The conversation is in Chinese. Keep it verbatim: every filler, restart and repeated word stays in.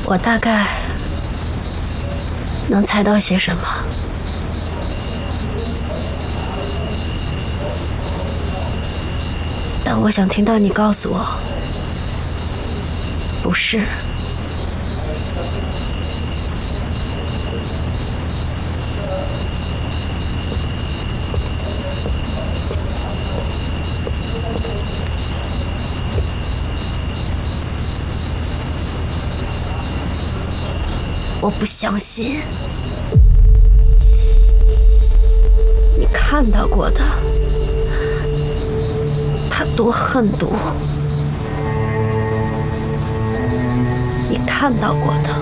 我大概能猜到些什么。但我想听到你告诉我，不是。我不相信你看到过的，他多狠毒。你看到过的，